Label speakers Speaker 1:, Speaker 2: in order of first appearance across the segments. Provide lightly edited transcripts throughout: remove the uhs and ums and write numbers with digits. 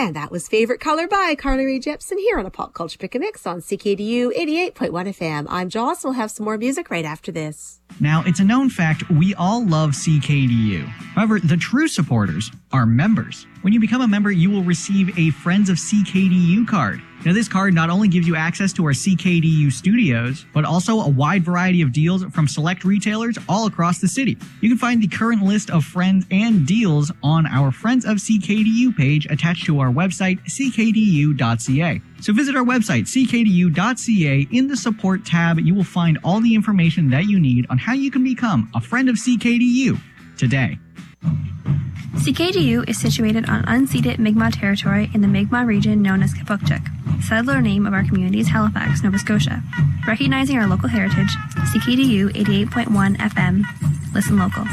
Speaker 1: And that was Favorite Color by Carly Rae Jepsen here on a Pop Culture Pick a Mix on CKDU 88.1 FM. I'm Joss. We'll have some more music right after this.
Speaker 2: Now, it's a known fact we all love CKDU. However, the true supporters are members. When you become a member, you will receive a Friends of CKDU card. Now, this card not only gives you access to our CKDU studios, but also a wide variety of deals from select retailers all across the city. You can find the current list of friends and deals on our Friends of CKDU page attached to our website, ckdu.ca. So visit our website, ckdu.ca. In the support tab, you will find all the information that you need on how you can become a friend of CKDU today.
Speaker 3: CKDU is situated on unceded Mi'kmaq territory in the Mi'kmaq region known as Kipukchuk. Settler name of our community is Halifax, Nova Scotia. Recognizing our local heritage, CKDU 88.1 FM. Listen local.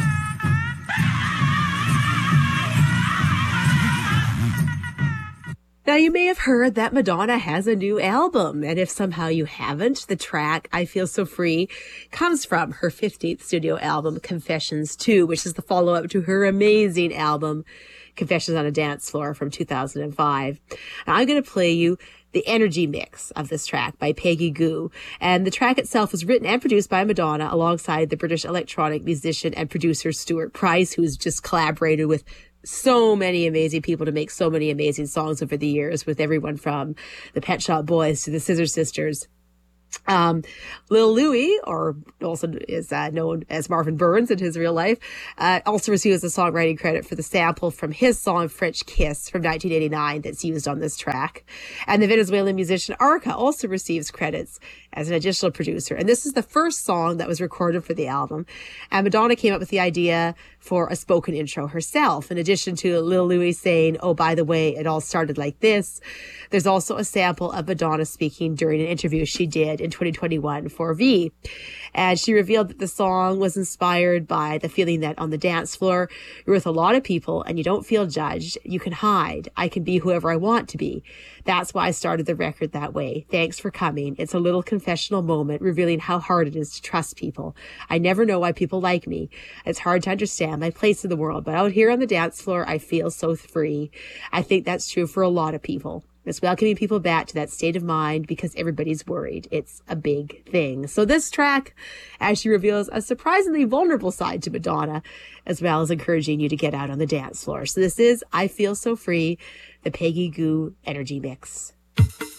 Speaker 1: Now, you may have heard that Madonna has a new album, and if somehow you haven't, the track I Feel So Free comes from her 15th studio album, Confessions 2, which is the follow-up to her amazing album, Confessions on a Dance Floor from 2005. Now, I'm going to play you the energy mix of this track by Peggy Gou. And the track itself was written and produced by Madonna alongside the British electronic musician and producer Stuart Price, who's just collaborated with so many amazing people to make so many amazing songs over the years, with everyone from the Pet Shop Boys to the Scissor Sisters. Lil Louie, or also is known as Marvin Burns in his real life, also receives a songwriting credit for the sample from his song French Kiss from 1989 that's used on this track. And the Venezuelan musician Arca also receives credits as an additional producer. And this is the first song that was recorded for the album. And Madonna came up with the idea for a spoken intro herself. In addition to Lil Louie saying, "Oh, by the way, it all started like this," there's also a sample of Madonna speaking during an interview she did in 2021 for V. And she revealed that the song was inspired by the feeling that on the dance floor, you're with a lot of people and you don't feel judged. You can hide. I can be whoever I want to be. That's why I started the record that way. Thanks for coming. It's a little confessional moment revealing how hard it is to trust people. I never know why people like me. It's hard to understand my place in the world, but out here on the dance floor, I feel so free. I think that's true for a lot of people. It's welcoming people back to that state of mind because everybody's worried. It's a big thing. So this track actually reveals a surprisingly vulnerable side to Madonna, as well as encouraging you to get out on the dance floor. So this is I Feel So Free, the Peggy Gou Energy Mix.